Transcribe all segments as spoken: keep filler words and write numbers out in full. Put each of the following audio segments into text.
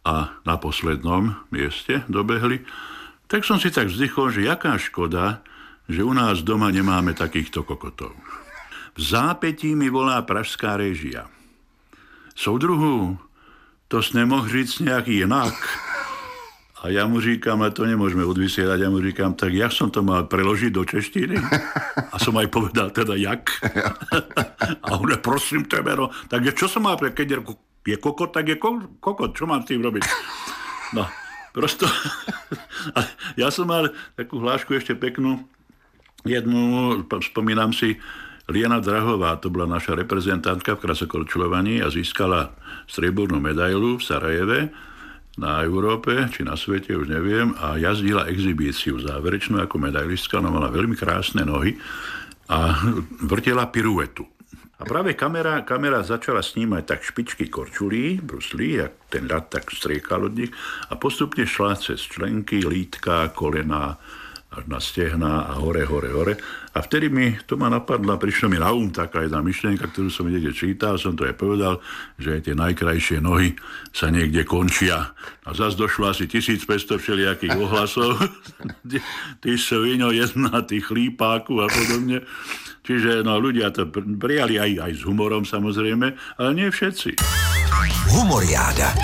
a na poslednom mieste dobehli, tak som si tak vzdychol, že jaká škoda, že u nás doma nemáme takýchto kokotov. V zápätí mi volá pražská réžia. Soudruhu, to s nemohl říct nějaký jinak. A ja mu říkám, a to nemôžeme odvysielať, ja mu říkám, tak jak som to mal preložiť do češtiny? A som aj povedal teda jak. A on, prosím tebe, no, tak čo som mal, keď je kokot, tak je kokot, čo mám s tým robiť? No, prosto. A ja som mal takú hlášku ešte peknú, jednu, spomínam si, Liana Drahová, to bola naša reprezentantka v krasokorčľovaní a získala striebornú medailu v Sarajeve na Európe, či na svete, už neviem, a jazdila exhibíciu záverečnú ako medailistka, ona mala veľmi krásne nohy a vrtela piruetu. A práve kamera, kamera začala snímať tak špičky korčulí, bruslí, jak ten ľad tak striekal od nich a postupne šla cez členky, lítka, kolena, až na stehná a hore, hore, hore. A vtedy mi, to ma napadla, prišla mi na um taká jedna myšlienka, ktorú som niekde čítal, som to aj povedal, že aj tie najkrajšie nohy sa niekde končia. A zase došlo asi tisícpäťsto všelijakých ohlasov. Ty sviňo jedna, ty chlípáku a podobne. Čiže no, ľudia to prijali aj, aj s humorom samozrejme, ale nie všetci. Humoriáda.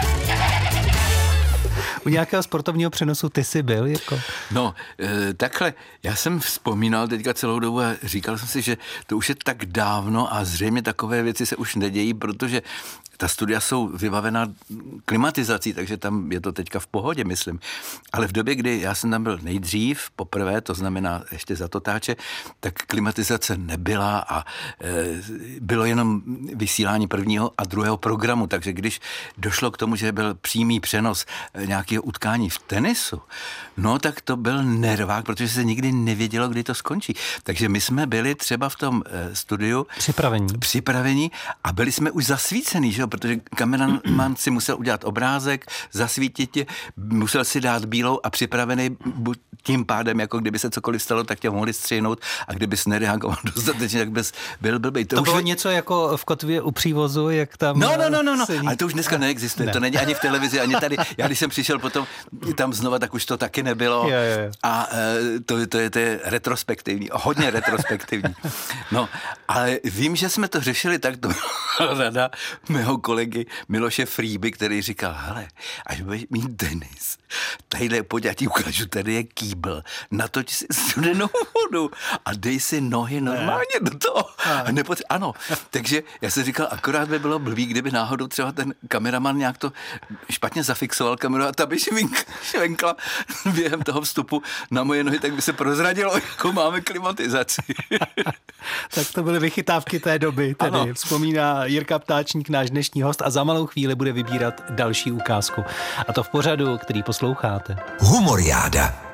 U nějakého sportovního přenosu ty jsi byl, Jirko? No, e, takhle, já jsem vzpomínal teďka celou dobu a říkal jsem si, že to už je tak dávno a zřejmě takové věci se už nedějí, protože ta studia jsou vybavená klimatizací, takže tam je to teďka v pohodě, myslím. Ale v době, kdy já jsem tam byl nejdřív, poprvé, to znamená ještě za totáče, tak klimatizace nebyla a e, bylo jenom vysílání prvního a druhého programu, takže když došlo k tomu, že byl přímý přenos nějakého utkání v tenisu, no tak to byl nervák, protože se nikdy nevědělo, kdy to skončí. Takže my jsme byli třeba v tom e, studiu připravení. připravení a byli jsme už zasvícený, že? Protože kameraman si musel udělat obrázek, zasvítit tě, musel si dát bílou a připravený tím pádem, jako kdyby se cokoliv stalo, tak tě mohli střihnout a kdybys nereagoval dostatečně, tak bys byl blbej. To, to bylo už... něco jako v Kotvě u přívozu, jak tam... No, no, no, no, no. Ale to už dneska neexistuje, ne. To není ani v televizi, ani tady. Já když jsem přišel potom tam znova, tak už to taky nebylo. Jo, jo. A e, to, to, je, to je retrospektivní, hodně retrospektivní. No, ale vím, že jsme to řešili takto. Rada mého kolegy Miloše Frýby, který říkal, hele, až budeš mít tenis, tadyhle, pojď, já ti ukážu, tady je kýbl, natoč si studenou vodu a dej si nohy normálně do toho. A nepotře- ano, takže já jsem říkal, akorát by bylo blbý, kdyby náhodou třeba ten kameraman nějak to špatně zafixoval kameru a ta by švenkla během toho vstupu na moje nohy, tak by se prozradilo, jako máme klimatizaci. Tak to byly vychytávky té doby, tedy ano. Vzpomíná Jirka Ptáčník, náš dnešní host, a za malou chvíli bude vybírat další ukázku. A to v pořadu, který posloucháte. Humoriáda.